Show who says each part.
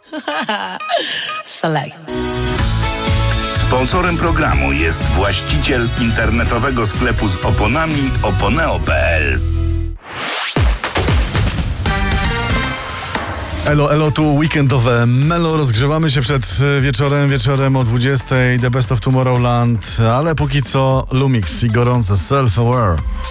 Speaker 1: Select.
Speaker 2: Sponsorem programu jest właściciel internetowego sklepu z oponami oponeo.pl.
Speaker 3: Elo, tu weekendowe Melo. Rozgrzewamy się przed wieczorem o 20:00 The Best of Tomorrowland, ale póki co Lumix i gorące Self-Aware.